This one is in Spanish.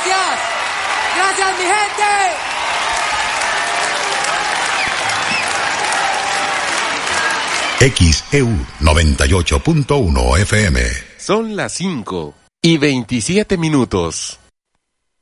Gracias. Gracias, mi gente. XEU 98.1 FM. Son las 5:27.